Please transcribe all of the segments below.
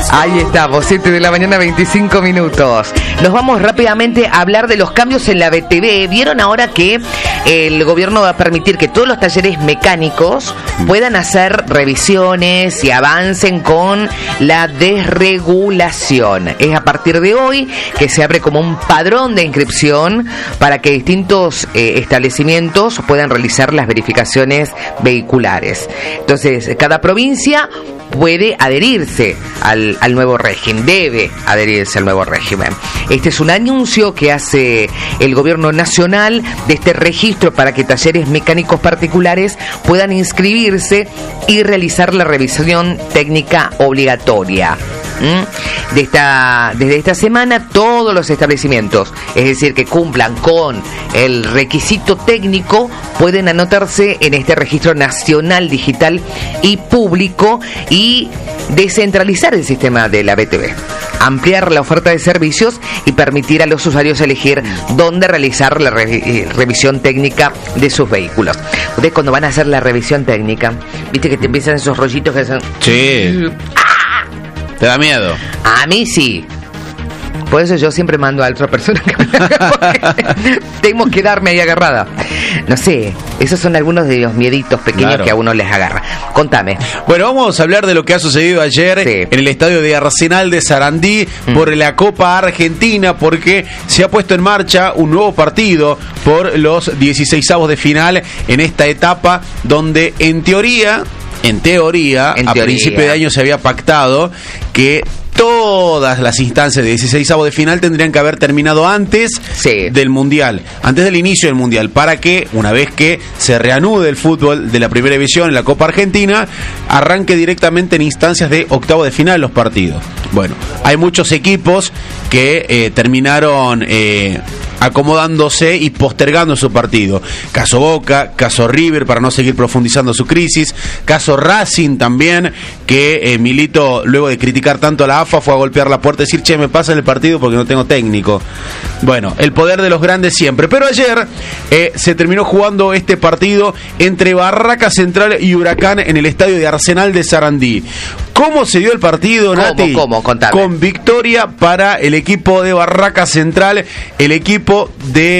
Ahí estamos, 7 de la mañana, 25 minutos. Nos vamos rápidamente a hablar de los cambios en la BTV. ¿Vieron ahora que el gobierno va a permitir que todos los talleres mecánicos puedan hacer revisiones y avancen con la desregulación? Es a partir de hoy que se abre como un padrón de inscripción para que distintos establecimientos puedan realizar las verificaciones vehiculares. Entonces, cada provincia puede adherirse al nuevo régimen, debe adherirse al nuevo régimen. Este es un anuncio que hace el gobierno nacional de este registro para que talleres mecánicos particulares puedan inscribirse y realizar la revisión técnica obligatoria. Desde esta semana todos los establecimientos, es decir, que cumplan con el requisito técnico, pueden anotarse en este registro nacional digital y público y descentralizar el sistema de la BTV, ampliar la oferta de servicios y permitir a los usuarios elegir dónde realizar la revisión técnica de sus vehículos. Ustedes cuando van a hacer la revisión técnica, viste que te empiezan esos rollitos que son... Sí. ¿Te da miedo? A mí sí. Por eso yo siempre mando a otra persona que me haga, porque tengo que quedarme ahí agarrada. No sé, esos son algunos de los mieditos pequeños, claro, que a uno les agarra. Contame. Bueno, vamos a hablar de lo que ha sucedido ayer, sí, en el estadio de Arsenal de Sarandí por la Copa Argentina, porque se ha puesto en marcha un nuevo partido por los 16avos de final en esta etapa donde en teoría, a principio de año se había pactado que todas las instancias de 16avos de final tendrían que haber terminado antes, sí, del Mundial, antes del inicio del Mundial, para que una vez que se reanude el fútbol de la primera división en la Copa Argentina, arranque directamente en instancias de octavo de final los partidos. Bueno, hay muchos equipos que terminaron acomodándose y postergando su partido. Caso Boca, caso River, para no seguir profundizando su crisis, caso Racing también, que Milito, luego de criticar tanto a la AFA, fue a golpear la puerta y decir, che, me pasan el partido porque no tengo técnico. Bueno, el poder de los grandes siempre. Pero ayer se terminó jugando este partido entre Barraca Central y Huracán en el estadio de Arsenal de Sarandí. ¿Cómo se dio el partido, Nati? ¿Cómo? Contame. Con victoria para el equipo de Barraca Central, el equipo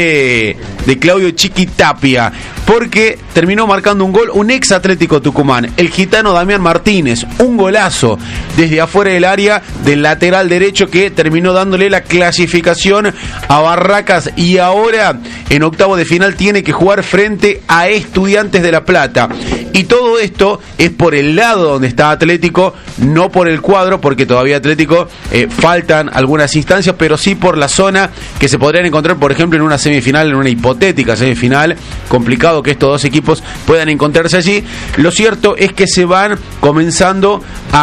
de Claudio Chiqui Tapia, porque terminó marcando un gol un ex Atlético Tucumán, el gitano Damián Martínez, un golazo desde afuera del área del lateral derecho que terminó dándole la clasificación a Barracas, y ahora en octavo de final tiene que jugar frente a Estudiantes de La Plata. Y todo esto es por el lado donde está Atlético, no por el cuadro, porque todavía Atlético faltan algunas instancias, pero sí por la zona que se podrían encontrar, por ejemplo, en una semifinal, en una hipotética semifinal. Complicado que estos dos equipos puedan encontrarse allí. Lo cierto es que se van comenzando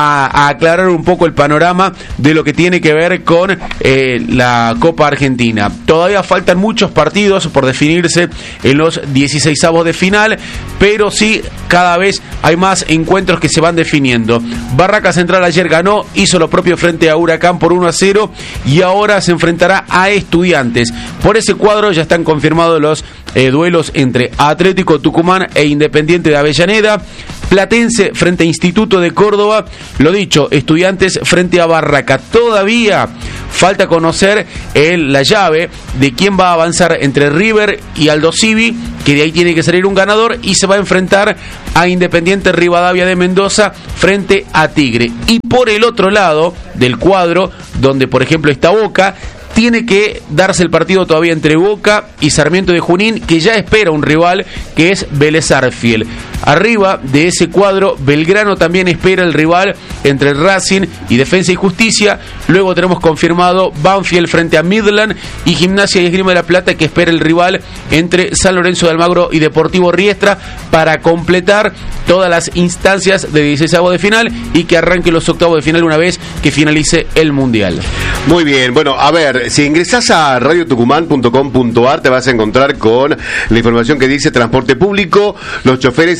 a aclarar un poco el panorama de lo que tiene que ver con la Copa Argentina. Todavía faltan muchos partidos por definirse en los 16avos de final, pero sí cada vez hay más encuentros que se van definiendo. Barraca Central ayer ganó, hizo lo propio frente a Huracán por 1-0 y ahora se enfrentará a Estudiantes. Por ese cuadro ya están confirmados los duelos entre Atlético Tucumán e Independiente de Avellaneda, Platense frente a Instituto de Córdoba, lo dicho, Estudiantes frente a Barraca. Todavía falta conocer la llave de quién va a avanzar entre River y Aldo Civi, que de ahí tiene que salir un ganador y se va a enfrentar a Independiente Rivadavia de Mendoza frente a Tigre. Y por el otro lado del cuadro, donde por ejemplo está Boca, tiene que darse el partido todavía entre Boca y Sarmiento de Junín, que ya espera un rival que es Vélez Sarsfield. Arriba de ese cuadro, Belgrano también espera el rival entre Racing y Defensa y Justicia. Luego tenemos confirmado Banfield frente a Midland y Gimnasia y Esgrima de la Plata, que espera el rival entre San Lorenzo de Almagro y Deportivo Riestra, para completar todas las instancias de 16avos de final y que arranque los octavos de final una vez que finalice el Mundial. Muy bien, bueno, a ver, si ingresás a radiotucumán.com.ar te vas a encontrar con la información que dice transporte público. Los choferes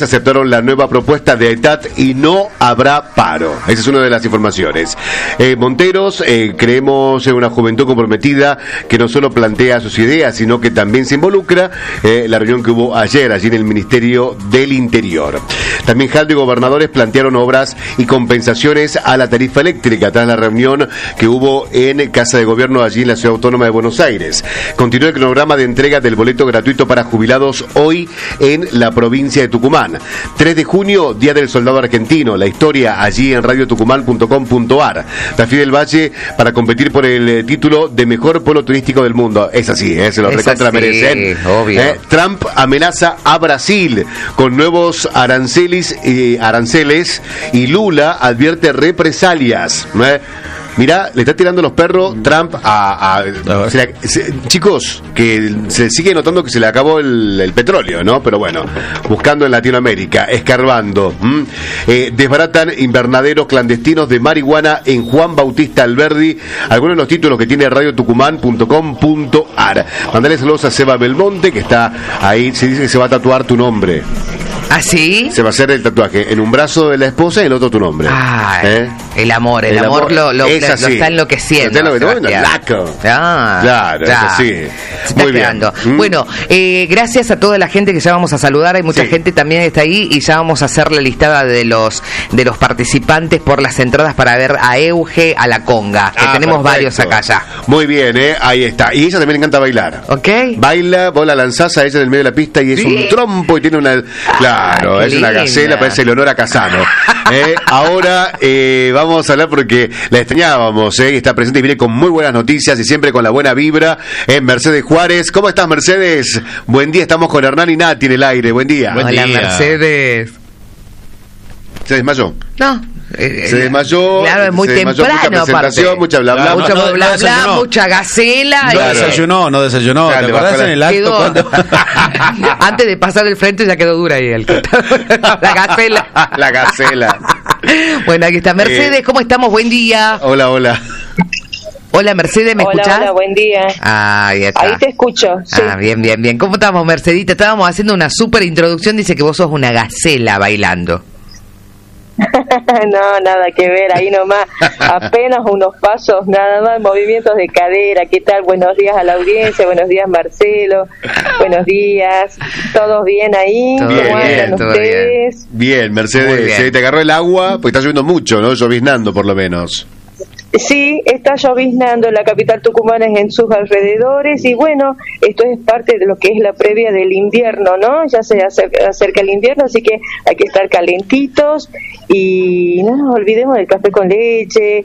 aceptaron la nueva propuesta de ETAT y no habrá paro. Esa es una de las informaciones. Monteros, creemos en una juventud comprometida que no solo plantea sus ideas, sino que también se involucra. La reunión que hubo ayer allí en el Ministerio del Interior. También Jaldo y gobernadores plantearon obras y compensaciones a la tarifa eléctrica tras la reunión que hubo en Casa de Gobierno allí en la Ciudad Autónoma de Buenos Aires. Continúa el cronograma de entrega del boleto gratuito para jubilados hoy en la provincia de Tucumán. 3 de junio, Día del Soldado Argentino. La historia allí en radiotucumán.com.ar. Tafí del Valle para competir por el título de mejor pueblo turístico del mundo. Es así, se lo recontra merecen. Obvio. Trump amenaza a Brasil con nuevos aranceles y Lula advierte represalias. Mirá, le está tirando los perros Trump chicos, que se sigue notando que se le acabó el petróleo, ¿no? Pero bueno, buscando en Latinoamérica, escarbando. Desbaratan invernaderos clandestinos de marihuana en Juan Bautista Alberdi. Algunos de los títulos que tiene radiotucumán.com.ar. Mandale saludos a Seba Belmonte, que está ahí. Se dice que se va a tatuar tu nombre. ¿Ah, sí? Se va a hacer el tatuaje en un brazo de la esposa y en el otro tu nombre. El amor lo está enloqueciendo. Claro, es así. Muy bien. Bueno, gracias a toda la gente que ya vamos a saludar. Hay mucha gente también que está ahí y ya vamos a hacer la listada de los participantes por las entradas para ver a Euge, a la conga, que tenemos varios acá ya. Muy bien, ahí está. Y ella también le encanta bailar. ¿Ok? Baila, vos la lanzás a ella en el medio de la pista y es un trompo y tiene una... Claro, es una gacela, parece Leonora Casano. Ahora vamos a hablar porque la extrañábamos, y está presente y viene con muy buenas noticias y siempre con la buena vibra. Mercedes Juárez. ¿Cómo estás, Mercedes? Buen día, estamos con Hernán y Nati en el aire. Buen día. Hola, Mercedes. ¿Se desmayó? No. Se desmayó. Claro, es muy temprano. Mucha presentación, mucha bla bla. Mucho bla bla, mucha gacela. No desayunó. ¿Te acordás en el acto cuando... Antes de pasar el frente ya quedó dura ahí la gacela. La gacela. Bueno, aquí está Mercedes. ¿Cómo estamos? Buen día. Hola. Hola, Mercedes, ¿me escuchás? Hola, buen día. Ahí está. Ahí te escucho, sí. Bien. ¿Cómo estamos, Mercedita? Estábamos haciendo una súper introducción. Dice que vos sos una gacela bailando. No, nada que ver, ahí nomás, apenas unos pasos, nada más, movimientos de cadera. ¿Qué tal? Buenos días a la audiencia, buenos días, Marcelo, buenos días, ¿todos bien ahí? ¿Cómo andan ustedes? Bien, Mercedes, se te agarró el agua, pues está lloviendo mucho, ¿no? Lloviznando por lo menos. Sí, está lloviznando en la capital tucumana, en sus alrededores, y bueno, esto es parte de lo que es la previa del invierno, ¿no? Ya se acerca el invierno, así que hay que estar calentitos y no nos olvidemos del café con leche,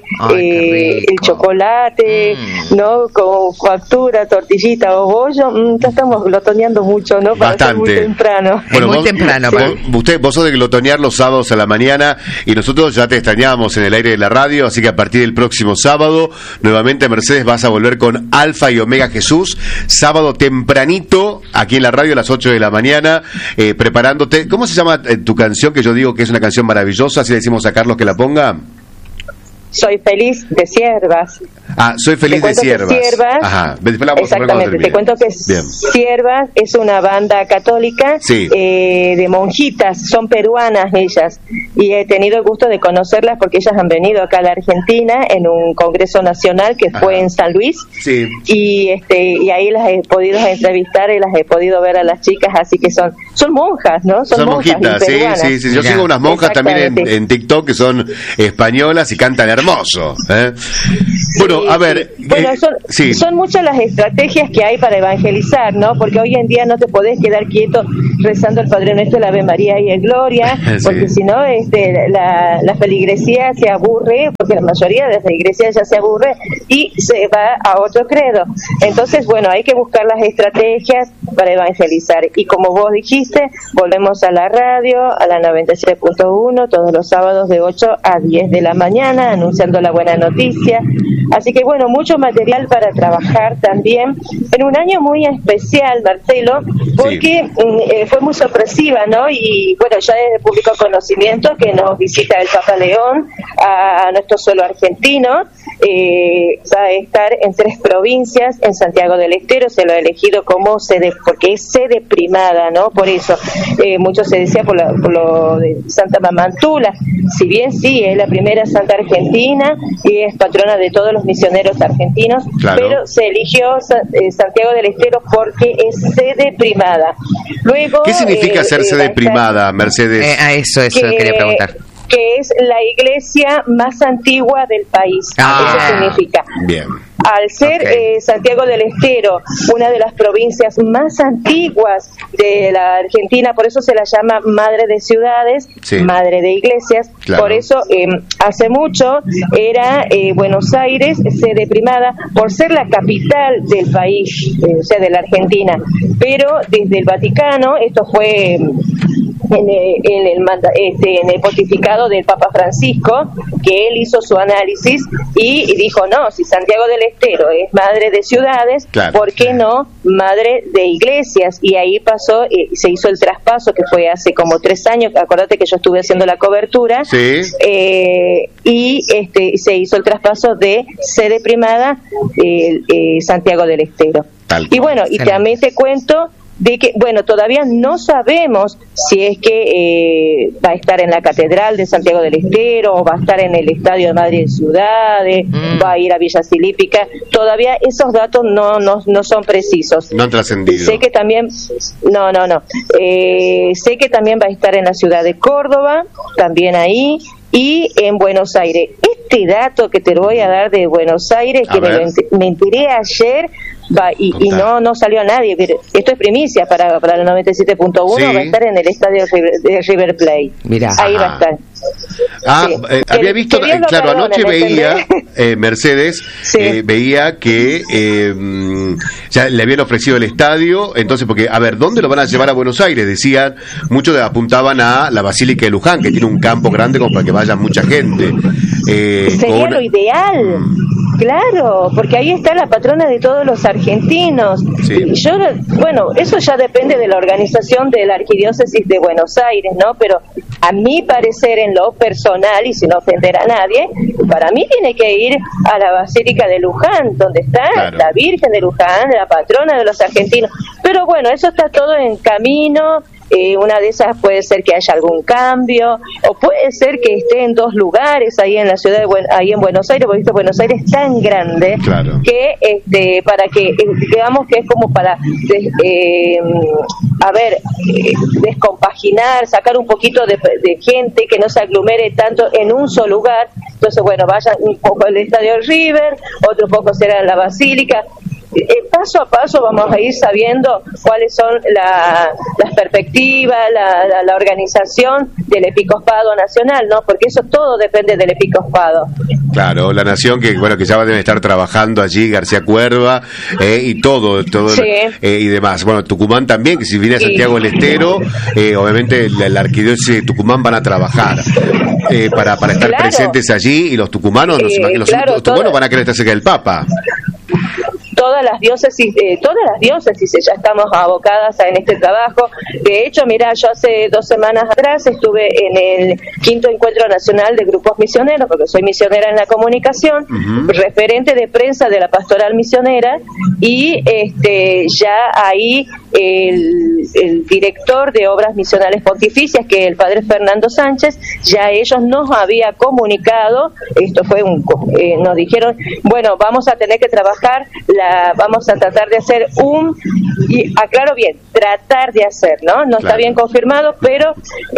el chocolate, ¿no? Con factura, tortillita o bollo. Ya estamos glotoneando mucho, ¿no? Para ser muy temprano. Bueno, muy temprano. Vos sos de glotonear los sábados a la mañana y nosotros ya te extrañamos en el aire de la radio, así que a partir del próximo sábado, nuevamente, Mercedes, vas a volver con Alfa y Omega Jesús, sábado tempranito, aquí en la radio a las 8 de la mañana, preparándote. ¿Cómo se llama tu canción? Que yo digo que es una canción maravillosa, así le decimos a Carlos que la ponga. Soy feliz de Siervas. Soy feliz de Siervas. Ajá. Exactamente, te cuento que Siervas es una banda católica de monjitas, son peruanas ellas, y he tenido el gusto de conocerlas porque ellas han venido acá a la Argentina en un congreso nacional que fue en San Luis, y ahí las he podido entrevistar y las he podido ver a las chicas, así que son monjas, ¿no? Son monjitas, sí. Yo sigo unas monjas también en TikTok que son españolas y cantan hermoso. Bueno, a ver. Son muchas las estrategias que hay para evangelizar, ¿no? Porque hoy en día no te podés quedar quieto rezando el Padre Nuestro, el Ave María y el Gloria, porque si no, la feligresía se aburre, porque la mayoría de las iglesias ya se aburre y se va a otro credo. Entonces, bueno, hay que buscar las estrategias para evangelizar. Y como vos dijiste, volvemos a la radio, a la 97.1, todos los sábados de 8 a 10 de la mañana, anunciando la buena noticia. Así que bueno, mucho material para trabajar también en un año muy especial, Marcelo, porque fue muy sorpresiva, ¿no? Y bueno, ya es de público conocimiento que nos visita el Papa León a nuestro suelo argentino. Va a estar en 3 provincias, en Santiago del Estero, se lo ha elegido como sede, porque es sede primada, ¿no? Por eso, mucho se decía por lo de Santa Mamantula, si bien sí, es la primera santa argentina y es patrona de todos los misioneros argentinos, claro, pero se eligió Santiago del Estero porque es sede primada. Luego, ¿qué significa ser sede primada, Mercedes? Eso quería preguntar. Que es la iglesia más antigua del país. Eso significa. Bien. Al ser Santiago del Estero una de las provincias más antiguas de la Argentina, por eso se la llama madre de ciudades, sí, madre de iglesias, claro, por eso hace mucho era Buenos Aires sede primada por ser la capital del país, o sea, de la Argentina, pero desde el Vaticano, esto fue en el pontificado del Papa Francisco, que él hizo su análisis y dijo, no, si Santiago del Estero es madre de ciudades, claro, ¿por qué no madre de iglesias? Y ahí pasó, se hizo el traspaso, que fue hace como 3 años, acordate que yo estuve haciendo la cobertura, sí, y se hizo el traspaso de sede primada Santiago del Estero. Y bueno, y también te cuento de que, bueno, todavía no sabemos si es que va a estar en la Catedral de Santiago del Estero o va a estar en el Estadio de Madrid de Ciudades, va a ir a Villa Silípica. Todavía esos datos no son precisos. No han trascendido. Sé que también, sé que también va a estar en la ciudad de Córdoba, también ahí, y en Buenos Aires. Este dato que te lo voy a dar de Buenos Aires, que me enteré ayer, y no salió a nadie, pero esto es primicia para el 97.1, sí, va a estar en el estadio de River Plate. Mirá. Ahí va a estar. Sí. Había visto, claro, anoche veía, Mercedes, sí, veía que ya le habían ofrecido el estadio, entonces, porque, a ver, ¿dónde lo van a llevar a Buenos Aires? Decían, muchos apuntaban a la Basílica de Luján, que tiene un campo grande como para que vaya mucha gente. Sería lo ideal. Claro, porque ahí está la patrona de todos los argentinos. Sí. Y eso ya depende de la organización de la Arquidiócesis de Buenos Aires, ¿no? Pero a mi parecer, en lo personal, y sin ofender a nadie, para mí tiene que ir a la Basílica de Luján, donde está, claro, la Virgen de Luján, la patrona de los argentinos. Pero bueno, eso está todo en camino. Una de esas puede ser que haya algún cambio, o puede ser que esté en 2 lugares ahí en la ciudad ahí en Buenos Aires, porque Buenos Aires es tan grande, claro, que para que digamos que es como para descompaginar, sacar un poquito de gente, que no se aglomere tanto en un solo lugar. Entonces, bueno, vayan un poco al estadio River, otro poco será en la Basílica. Paso a paso vamos a ir sabiendo cuáles son las perspectivas, la organización del Episcopado Nacional, ¿no? Porque eso todo depende del Episcopado. Claro, la nación que ya deben estar trabajando allí, García Cuerva, y todo sí, y demás. Bueno, Tucumán también, que si viene a Santiago del Estero, obviamente la arquidiócesis de Tucumán van a trabajar para estar, claro, presentes allí, y los tucumanos, los tucumanos van a querer estar cerca del Papa. Todas las diócesis ya estamos abocadas en este trabajo. De hecho, mira, yo hace 2 semanas atrás estuve en el 5º Encuentro Nacional de Grupos Misioneros, porque soy misionera en la comunicación, referente de prensa de la Pastoral Misionera, y ya ahí el director de Obras Misionales Pontificias, que es el padre Fernando Sánchez, ya ellos nos había comunicado, esto fue nos dijeron, bueno, vamos a tener que trabajar, vamos a tratar de hacer y aclaro bien, tratar de hacer, ¿no? No, claro, está bien confirmado, pero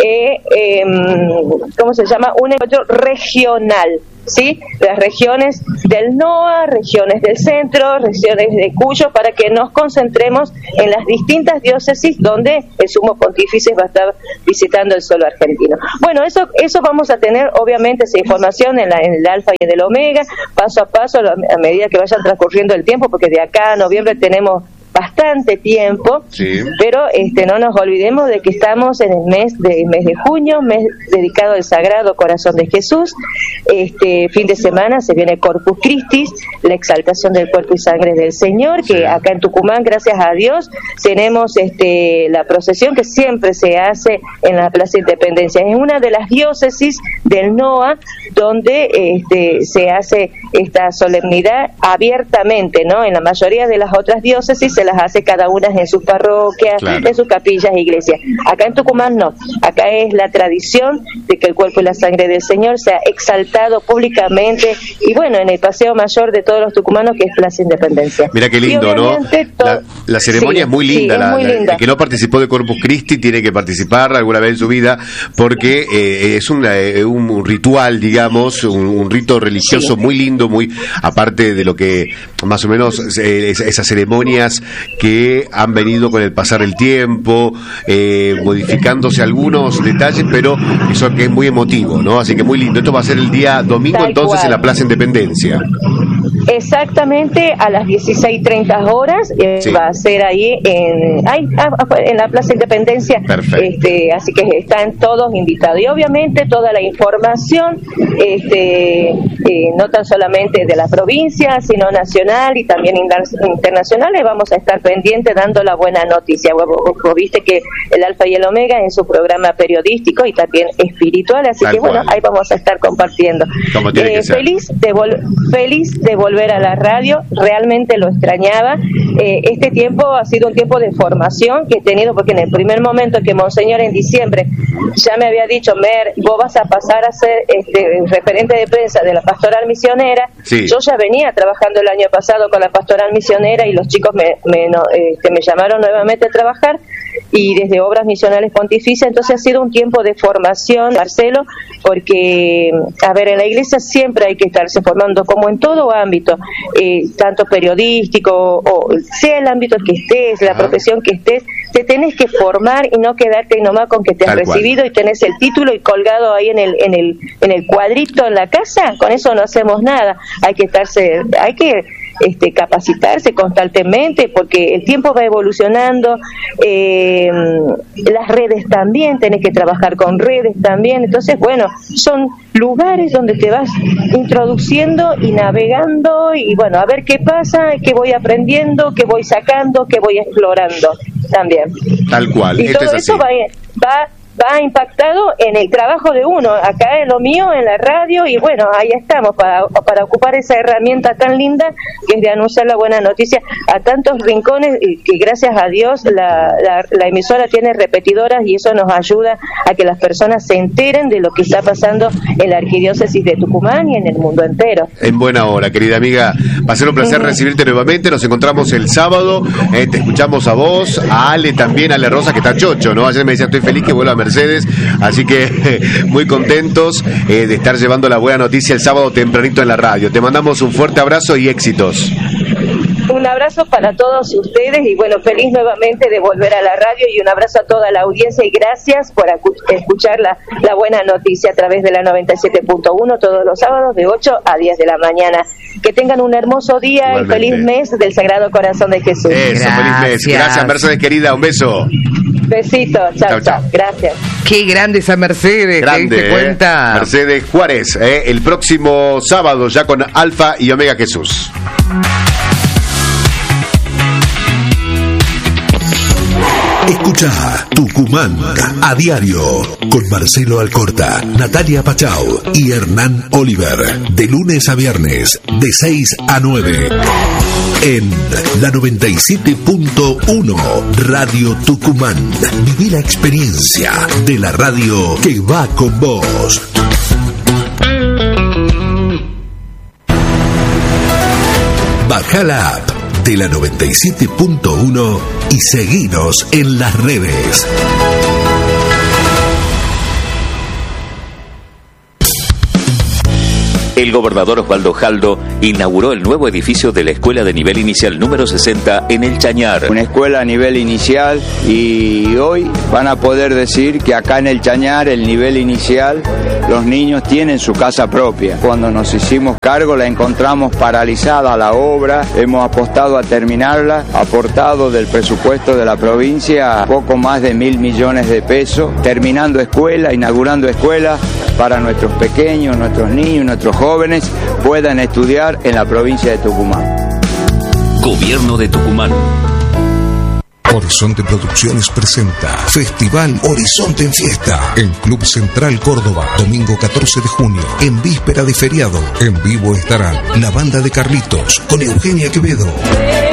¿cómo se llama? Un encuentro regional, ¿sí? Las regiones del NOA, regiones del centro, regiones de Cuyo, para que nos concentremos en las distintas diócesis donde el Sumo Pontífice va a estar visitando el suelo argentino. Bueno, eso vamos a tener, obviamente, esa información en el Alfa y en el Omega, paso a paso, a medida que vayan transcurriendo el tiempo, porque de acá a noviembre tenemos bastante bastante tiempo, Sí. pero no nos olvidemos de que estamos en el mes de junio, mes dedicado al Sagrado Corazón de Jesús. Fin de semana se viene Corpus Christi, la exaltación del cuerpo y sangre del Señor, que Sí. acá en Tucumán, gracias a Dios, tenemos la procesión que siempre se hace en la Plaza Independencia. Es una de las diócesis del NOA donde se hace esta solemnidad abiertamente, ¿no? En la mayoría de las otras diócesis se las hace cada una en sus parroquias, Claro. en sus capillas e iglesias. Acá en Tucumán no. Acá es la tradición de que el cuerpo y la sangre del Señor sea exaltado públicamente y bueno, en el paseo mayor de todos los tucumanos, que es Plaza Independencia. Mira qué lindo, Y ¿no? obviamente La ceremonia Sí, es muy linda. sí, es muy linda. El que no participó de Corpus Christi tiene que participar alguna vez en su vida porque es un ritual, digamos, un rito religioso Sí. muy lindo, muy aparte de lo que más o menos esas ceremonias que han venido con el pasar del tiempo, modificándose algunos detalles, pero eso que es muy emotivo, ¿no? Así que muy lindo. Esto va a ser el día domingo, Tal entonces, cual. en la Plaza Independencia. Exactamente a las 16:30 horas Sí. va a ser ahí en la Plaza Independencia. Perfecto. Así que están todos invitados y obviamente toda la información, no tan solamente de la provincia, sino nacional y también internacional. Vamos a estar pendientes dando la buena noticia. Vos viste que el Alfa y el Omega en su programa periodístico y también espiritual, así Tal que bueno, cual. ahí vamos a estar compartiendo. Como tiene que ser. Feliz de volver a la radio, realmente lo extrañaba. Este tiempo ha sido un tiempo de formación que he tenido, porque en el primer momento que Monseñor en diciembre ya me había dicho, Mer, vos vas a pasar a ser referente de prensa de la Pastoral Misionera. Sí. Yo ya venía trabajando el año pasado con la Pastoral Misionera y los chicos me llamaron nuevamente a trabajar, y desde Obras Misionales Pontificias. Entonces ha sido un tiempo de formación, Marcelo, porque, a ver, en la iglesia siempre hay que estarse formando, como en todo ámbito, tanto periodístico, o sea el ámbito que estés, la profesión que estés, te tenés que formar y no quedarte nomás con que te has Tal cual. recibido y tenés el título y colgado ahí en el cuadrito en la casa. Con eso no hacemos nada. Hay que capacitarse constantemente, porque el tiempo va evolucionando, las redes también, tenés que trabajar con redes también. Entonces, bueno, son lugares donde te vas introduciendo y navegando, y bueno, a ver qué pasa, qué voy aprendiendo, qué voy sacando, qué voy explorando también. Tal cual. Y Esto todo es así. eso va impactado en el trabajo de uno, acá en lo mío, en la radio, y bueno, ahí estamos para ocupar esa herramienta tan linda que es de anunciar la buena noticia a tantos rincones, y que gracias a Dios la emisora tiene repetidoras, y eso nos ayuda a que las personas se enteren de lo que está pasando en la arquidiócesis de Tucumán y en el mundo entero. En buena hora, querida amiga. Va a ser un placer recibirte nuevamente. Nos encontramos el sábado. Te escuchamos a vos, a Ale también, a Ale Rosa, que está chocho, ¿no? Ayer me decía, estoy feliz que vuelva a Mercedes. Así que muy contentos de estar llevando la buena noticia el sábado tempranito en la radio. Te mandamos un fuerte abrazo y éxitos. Un abrazo para todos ustedes y bueno, feliz nuevamente de volver a la radio, y un abrazo a toda la audiencia y gracias por escuchar la buena noticia a través de la 97.1 todos los sábados de 8 a 10 de la mañana. Que tengan un hermoso día. Igualmente. Y feliz mes del Sagrado Corazón de Jesús. Eso, feliz mes. Gracias. Gracias, Mercedes, querida. Un beso. Besito, chao, Chau, chau. chao. Gracias. Qué grande esa Mercedes, ¿te Grande, diste cuenta? Mercedes Juárez, el próximo sábado ya con Alfa y Omega Jesús. Escucha Tucumán a diario con Marcelo Alcorta, Natalia Pachau y Hernán Oliver, de lunes a viernes de 6 a 9 en la 97.1 Radio Tucumán. Viví la experiencia de la radio que va con vos. Baja la app de la 97.1 y seguinos en las redes. El gobernador Osvaldo Jaldo inauguró el nuevo edificio de la Escuela de Nivel Inicial número 60 en El Chañar. Una escuela a nivel inicial, y hoy van a poder decir que acá en El Chañar, el nivel inicial, los niños tienen su casa propia. Cuando nos hicimos cargo la encontramos paralizada la obra, hemos apostado a terminarla, aportado del presupuesto de la provincia poco más de 1.000 millones de pesos, terminando escuela, inaugurando escuela para nuestros pequeños, nuestros niños, nuestros jóvenes puedan estudiar en la provincia de Tucumán. Gobierno de Tucumán. Horizonte Producciones presenta Festival Horizonte en Fiesta en Club Central Córdoba, domingo 14 de junio, en víspera de feriado. En vivo estarán la banda de Carlitos con Eugenia Quevedo.